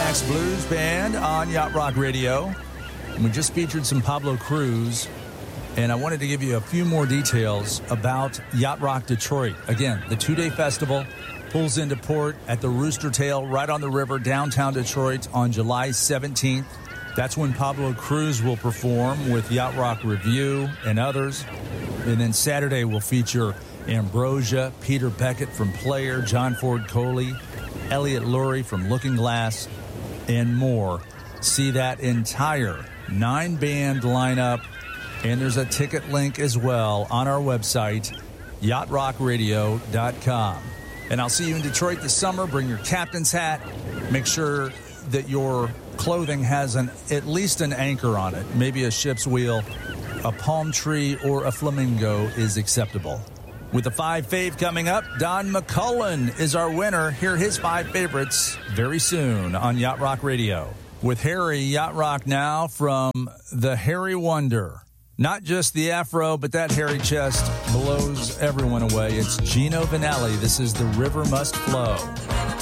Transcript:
Max Blues Band on Yacht Rock Radio. And we just featured some Pablo Cruz, and I wanted to give you a few more details about Yacht Rock Detroit. Again, the two-day festival pulls into port at the Rooster Tail right on the river, downtown Detroit, on July 17th. That's when Pablo Cruz will perform with Yacht Rock Review and others. And then Saturday will feature Ambrosia, Peter Beckett from Player, John Ford Coley, Elliot Lurie from Looking Glass, and more. See that entire 9-band lineup, and there's a ticket link as well on our website, yachtrockradio.com. And I'll see you in Detroit this summer. Bring your captain's hat. Make sure that your clothing has at least an anchor on it, maybe a ship's wheel, a palm tree, or a flamingo is acceptable. With the 5 fave coming up, Don McCullen is our winner. Hear his 5 favorites very soon on Yacht Rock Radio. With Harry Yacht Rock now from the Harry Wonder. Not just the afro, but that hairy chest blows everyone away. It's Gino Vanelli. This is The River Must Flow.